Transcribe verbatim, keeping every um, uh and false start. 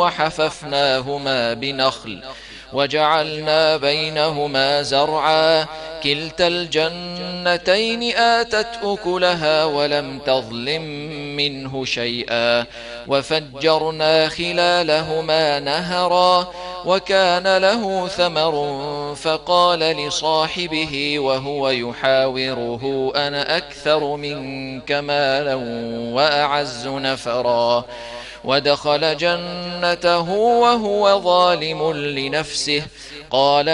وحففناهما بنخل وجعلنا بينهما زرعا كلتا الجنتين آتت أكلها ولم تظلم منه شيئا وفجرنا خلالهما نهرا وكان له ثمر فقال لصاحبه وهو يحاوره أنا أكثر منك مالا وأعز نفرا ودخل جنته وهو ظالم لنفسه قال